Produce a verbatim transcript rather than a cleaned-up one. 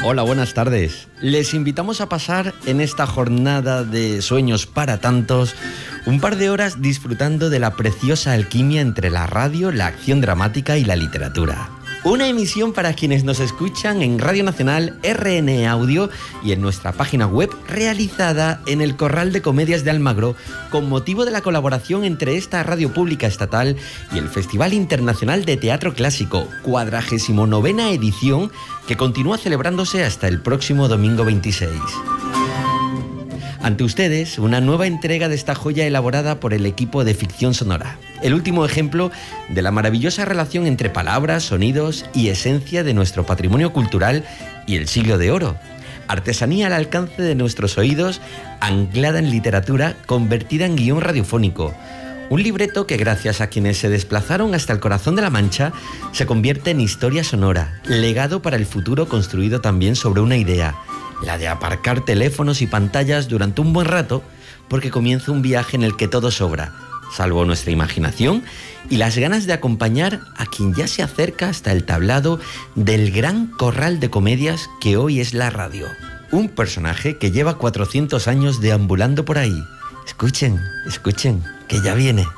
Hola, buenas tardes. Les invitamos a pasar en esta jornada de sueños para tantos un par de horas disfrutando de la preciosa alquimia entre la radio, la acción dramática y la literatura. Una emisión para quienes nos escuchan en Radio Nacional, R N Audio y en nuestra página web, realizada en el Corral de Comedias de Almagro con motivo de la colaboración entre esta radio pública estatal y el Festival Internacional de Teatro Clásico, cuadragésimo novena edición, que continúa celebrándose hasta el próximo domingo veintiséis. Ante ustedes, una nueva entrega de esta joya elaborada por el equipo de Ficción Sonora. El último ejemplo de la maravillosa relación entre palabras, sonidos y esencia de nuestro patrimonio cultural y el siglo de oro. Artesanía al alcance de nuestros oídos, anclada en literatura, convertida en guión radiofónico. Un libreto que, gracias a quienes se desplazaron hasta el corazón de la Mancha, se convierte en historia sonora, legado para el futuro construido también sobre una idea, la de aparcar teléfonos y pantallas durante un buen rato, porque comienza un viaje en el que todo sobra, salvo nuestra imaginación y las ganas de acompañar a quien ya se acerca hasta el tablado del gran corral de comedias que hoy es la radio. Un personaje que lleva cuatrocientos años deambulando por ahí. Escuchen, escuchen, que ya viene.